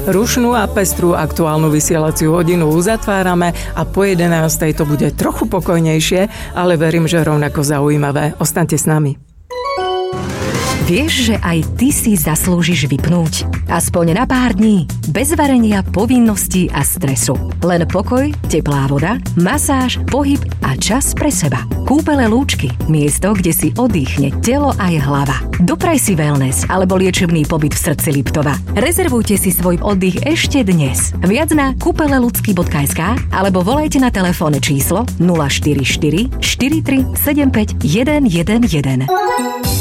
Rušnú a pestrú aktuálnu vysielaciu hodinu uzatvárame a po 11. to bude trochu pokojnejšie, ale verím, že rovnako zaujímavé. Ostaňte s nami. Vieš, že aj ty si zaslúžiš vypnúť? Aspoň na pár dní. Bez varenia, povinností a stresu. Len pokoj, teplá voda, masáž, pohyb a čas pre seba. Kúpele Lúčky. Miesto, kde si oddychne telo aj hlava. Dopraj si wellness alebo liečebný pobyt v srdci Liptova. Rezervujte si svoj oddych ešte dnes. Viac na kúpeleludsky.sk alebo volajte na telefónne číslo 044 43 75 111.